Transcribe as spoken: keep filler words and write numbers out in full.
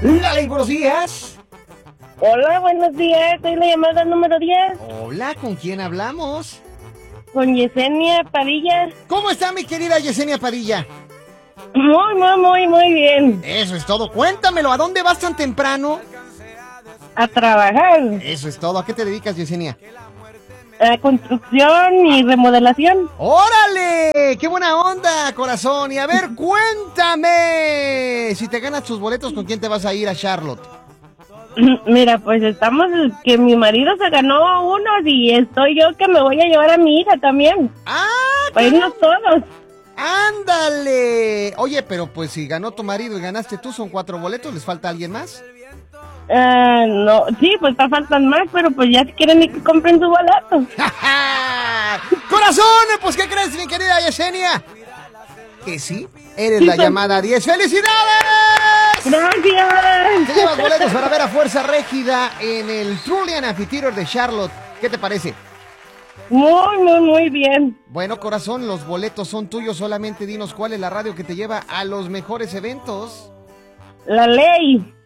Lali, buenos días. Hola, buenos días. Soy la llamada número diez. Hola, ¿con quién hablamos? Con Yesenia Padilla. ¿Cómo está mi querida Yesenia Padilla? Muy, muy, muy, muy bien. Eso es todo. Cuéntamelo, ¿a dónde vas tan temprano? A trabajar. Eso es todo. ¿A qué te dedicas, Yesenia? A construcción y remodelación. ¡Órale! ¡Qué buena onda, corazón! Y a ver, cuéntame. Si te ganas tus boletos, ¿con quién te vas a ir a Charlotte? Mira, pues estamos, que mi marido se ganó unos y estoy yo que me voy a llevar a mi hija también. ¡Ah! Para irnos todos. ¡Ándale! Oye, pero pues si ganó tu marido y ganaste tú, son cuatro boletos, ¿les falta alguien más? Uh, no, sí, pues te faltan más, pero pues ya si quieren ni que compren su boleto. ¡Corazón! Pues, ¿qué crees, mi querida Yesenia? Que sí, eres Sí, la pues. llamada diez. ¡Felicidades! Gracias. Te llevas boletos para ver a Fuerza Régida en el Trillian Amphitheater de Charlotte. ¿Qué te parece? Muy, muy, muy bien. Bueno, corazón, los boletos son tuyos. Solamente dinos cuál es la radio que te lleva a los mejores eventos. La ley.